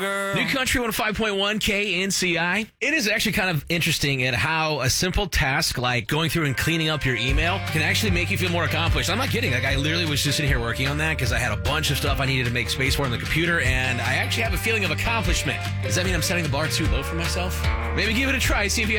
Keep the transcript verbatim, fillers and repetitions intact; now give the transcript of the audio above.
New Country one oh five point one K N C I. It is actually kind of interesting at how a simple task like going through and cleaning up your email can actually make you feel more accomplished. I'm not kidding. Like, I literally was just sitting here working on that because I had a bunch of stuff I needed to make space for on the computer, and I actually have a feeling of accomplishment. Does that mean I'm setting the bar too low for myself? Maybe give it a try. See if you